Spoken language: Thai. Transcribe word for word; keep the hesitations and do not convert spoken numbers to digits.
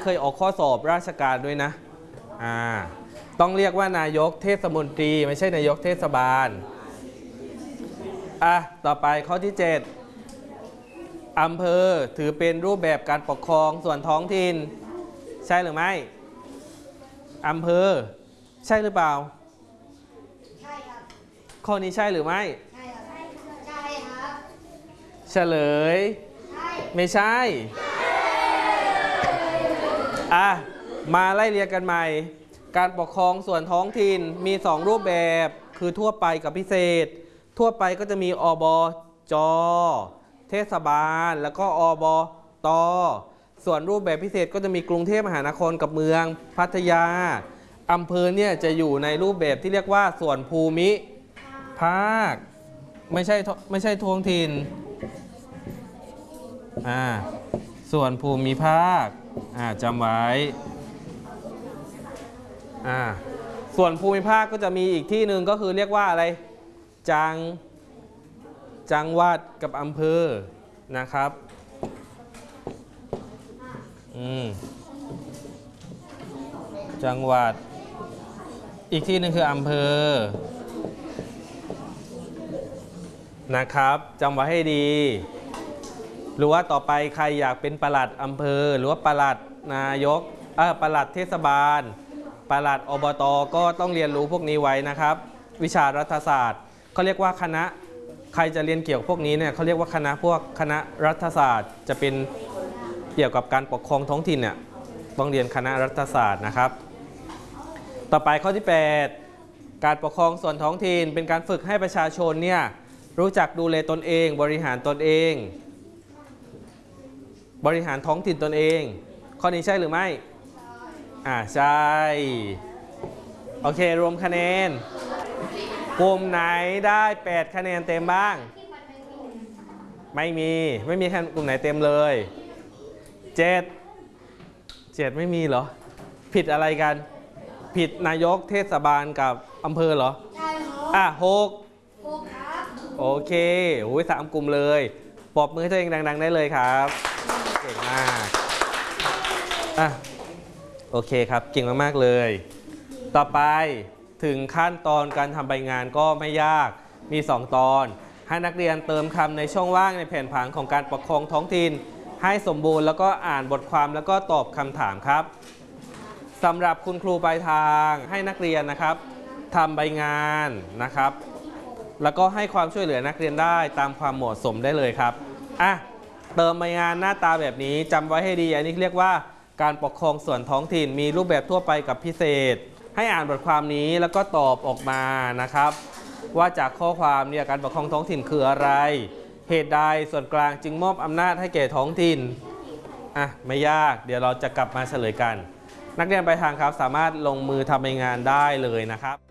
เคยออกข้อสอบราชการด้วยนะอ่าต้องเรียกว่านายกเทศมนตรีไม่ใช่นายกเทศบาลอ่ะต่อไปข้อที่เจ็ดอำเภอถือเป็นรูปแบบการปกครองส่วนท้องถิ่นใช่หรือไม่อำเภอใช่หรือเปล่าใช่ครับข้อนี้ใช่หรือไม่ใช่ครับใช่ครับเฉลยไม่ใช่อ่ะมาไล่เรียงกันใหม่การปกครองส่วนท้องถิ่นมีสองรูปแบบคือทั่วไปกับพิเศษทั่วไปก็จะมีอบจ.เทศบาลแล้วก็อบต.ส่วนรูปแบบพิเศษก็จะมีกรุงเทพมหานครกับเมืองพัทยาอำเภอเนี่ยจะอยู่ในรูปแบบที่เรียกว่าส่วนภูมิภาคไม่ใช่ไม่ใช่ท้องถิ่นอ่าส่วนภูมิภาคอ่าจำไว้อ่าส่วนภูมิภาคก็จะมีอีกที่หนึ่งก็คือเรียกว่าอะไรจังจังหวัดกับอำเภอนะครับอืมจังหวัดอีกที่หนึ่งคืออำเภอนะครับจำไว้ให้ดีหรือว่าต่อไปใครอยากเป็นปลัดอำเภอหรือว่าปลัดนายกเออปลัดเทศบาลปลัดอบต.ก็ต้องเรียนรู้พวกนี้ไว้นะครับวิชารัฐศาสตร์เขาเรียกว่าคณะใครจะเรียนเกี่ยวกับพวกนี้เนี่ยเขาเรียกว่าคณะพวกคณะรัฐศาสตร์จะเป็นเกี่ยวกับการปกครองท้องถิ่นเนี่ยต้องเรียนคณะรัฐศาสตร์นะครับต่อไปข้อที่แปดการปกครองส่วนท้องถิ่นเป็นการฝึกให้ประชาชนเนี่ยรู้จักดูแลตนเองบริหารตนเองบริหารท้องถิ่นตนเองข้อนี้ใช่หรือไม่อ่าใช่โอเครวมคะแนนกลุ่มไหนได้แปดคะแนนเต็มบ้างไม่มีไม่มีกลุ่มไหนเต็มเลยเจ็ดเจ็ดไม่มีเหรอผิดอะไรกันผิดนายกเทศบาลกับอำเภอเหรอใช่ครับอ่ะหกหกครับโอเคโอ้ยสามกลุ่มเลยปรบมือให้ตัวเองดังๆได้เลยครับเก่งมากอ่ะโอเคครับเก่งมากๆเลยต่อไปถึงขั้นตอนการทำใบงานก็ไม่ยากมีสองตอนให้นักเรียนเติมคำในช่องว่างในแผนผังของการปกครองท้องถิ่นให้สมบูรณ์แล้วก็อ่านบทความแล้วก็ตอบคำถามครับสำหรับคุณครูปลายทางให้นักเรียนนะครับทำใบงานนะครับแล้วก็ให้ความช่วยเหลือนักเรียนได้ตามความเหมาะสมได้เลยครับอ่ะเติมใบงานหน้าตาแบบนี้จำไว้ให้ดีอันนี้เรียกว่าการปกครองส่วนท้องถิ่นมีรูปแบบทั่วไปกับพิเศษให้อ่านบทความนี้แล้วก็ตอบออกมานะครับว่าจากข้อความเนี่ยการปกครองท้องถิ่นคืออะไรเหตุใดส่วนกลางจึงมอบอำนาจให้แก่ท้องถิ่นอ่ะไม่ยากเดี๋ยวเราจะกลับมาเฉลยกันนักเรียนปลายทางครับสามารถลงมือทำใบงานได้เลยนะครับ